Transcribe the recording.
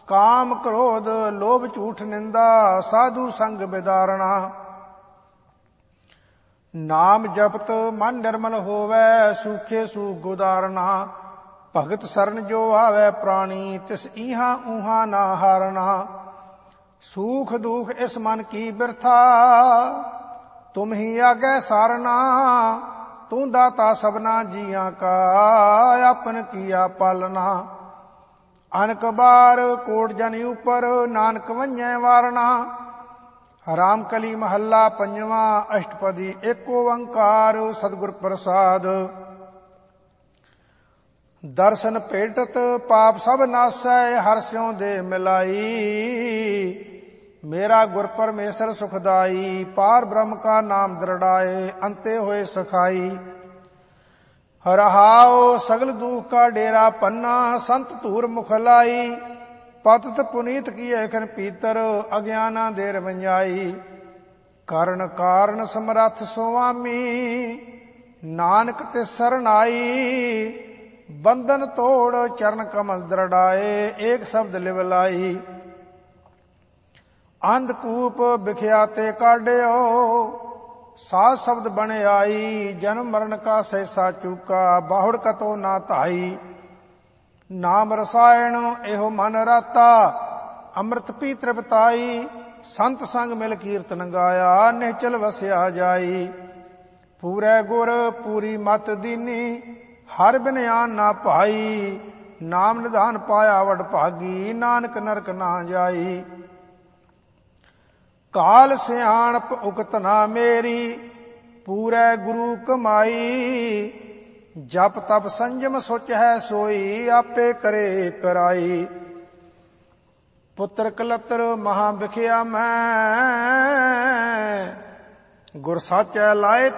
ਕਾਮ ਕ੍ਰੋਧ ਲੋਭ ਝੂਠ ਨਿੰਦਾ ਸਾਧੂ ਸੰਗ ਬਿਦਾਰਣਾ। ਨਾਮ ਜਪਤ ਮਨ ਨਿਰਮਲ ਹੋਵੈ ਸੂਖੇ ਸੂਖ ਗੁਦਾਰਨਾ। ਭਗਤ ਸਰਨ ਜੋ ਆਵੈ ਪ੍ਰਾਣੀ ਤਿਸ ਈਹਾਂ ਊਹਾਂ ਨਾ ਹਾਰਨਾ। ਸੂਖ ਦੁਖ ਇਸ ਮਨ ਕੀ ਬਿਰਥਾ ਤੁਮ ਹੀ ਆਗੈ ਸਾਰਨਾ। ਤੂੰ ਦਾਤਾ ਸਭਨਾ ਜੀਆਂ ਕਾ ਆਪਨ ਕੀਆ ਪਾਲਨਾ। ਅਨਕ ਬਾਰ ਕੋਟ ਜਨ ਉਪਰ ਨਾਨਕ ਵੰਜੈ ਵਾਰਨਾ। ਰਾਮ ਕਲੀ ਮਹੱਲਾ ਪੰਜਵਾਂ ਅਸ਼ਟਪਦੀ ਏਕ ਓੰਕਾਰ ਸਤਿਗੁਰ ਪ੍ਰਸਾਦ। ਦਰਸ਼ਨ ਭੇਟਤ ਪਾਪ ਸਭ ਨਾਸੈ ਹਰਿ ਸਿਉ ਦੇ ਮਿਲਾਈ। ਮੇਰਾ ਗੁਰ ਪਰਮੇਸ਼ਰ ਸੁਖਦਾਈ ਪਾਰ ਬ੍ਰਹਮ ਕਾ ਨਾਮ ਦ੍ਰਿੜਾਏ ਅੰਤੇ ਹੋਏ ਸਖਾਈ। ਰਹਾਉ ਸਗਲ ਦੁਖ ਕਾ ਡੇਰਾ ਪੰਨਾ ਸੰਤ ਧੂਰ ਮੁਖ ਲਾਈ। ਪਤਿਤ ਪੁਨੀਤ ਕੀਏ ਖਨ ਪੀਤਰ ਅਗਿਆਨਾ ਦੇ ਰਵੰਜਾਈ। ਕਰਨ ਕਾਰਨ ਸਮਰੱਥ ਸੁਆਮੀ ਨਾਨਕ ਤੇ ਸਰਨਾਈ। ਬੰਧਨ ਤੋੜ ਚਰਨ ਕਮਲ ਦ੍ਰਿੜਾਏ ਏਕ ਸ਼ਬਦ ਲਿਵ ਲਾਈ। ਅੰਧਕੂਪ ਵਿਖਿਆ ਤੇ ਕਾਢਿਓ ਸਾਧ ਸ਼ਬਦ ਬਣ ਆਈ। ਜਨਮ ਮਰਨ ਕਾ ਸਹਿਸਾ ਚੂਕਾ ਬਾਹੁੜ ਕਤੋ ਨਾ ਧਾਈ। ਨਾਮ ਰਸਾਇਣ ਇਹੋ ਮਨ ਰਾਤਾ ਅੰਮ੍ਰਿਤ ਪੀ ਤ੍ਰਿਪਤਾਈ। ਸੰਤ ਸੰਗ ਮਿਲ ਕੀਰਤਨ ਗਾਇਆ ਨਿਹਚਲ ਵਸਿਆ ਜਾਈ। ਪੂਰੇ ਗੁਰ ਪੂਰੀ ਮਤ ਦੀਨੀ ਹਰ ਬਿਨਿਆਨ ਨਾ ਭਾਈ। ਨਾਮ ਨਿਧਾਨ ਪਾਇਆ ਵਡ ਭਾਗੀ ਨਾਨਕ ਨਰਕ ਨਾ ਜਾਈ। ਕਾਲ ਸਿਆਣਪ ਉਕਤ ਨਾ ਮੇਰੀ ਪੂਰੇ ਗੁਰੂ ਕਮਾਈ। ਜਪ ਤਪ ਸੰਜਮ ਸੁਚ ਹੈ ਸੋਈ ਆਪੇ ਕਰੇ ਕਰਾਈ। ਪੁੱਤਰ ਕਲਤਰ ਮਹਾ ਵਿਖਿਆ ਮੈਂ ਗੁਰ ਸਾਚੈ ਲਾਏ